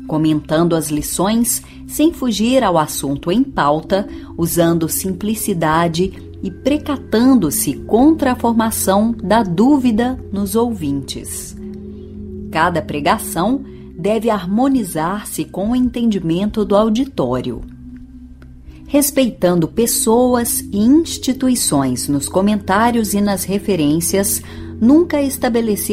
comentando as lições sem fugir ao assunto em pauta, usando simplicidade e precatando-se contra a formação da dúvida nos ouvintes. Cada pregação deve harmonizar-se com o entendimento do auditório. Respeitando pessoas e instituições nos comentários e nas referências, nunca estabelecer